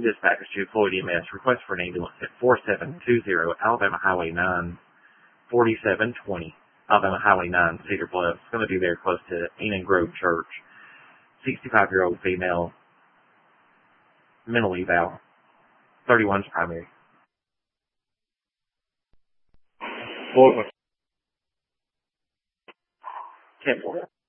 Dispatch to Floyd EMS. Request for an ambulance at 4720 Alabama Highway 9, 4720 Alabama Highway 9, Cedar Bluff. It's going to be there close to Enon Grove Church. 65-year-old female, mental eval. 31's primary. Floyd. 10-4.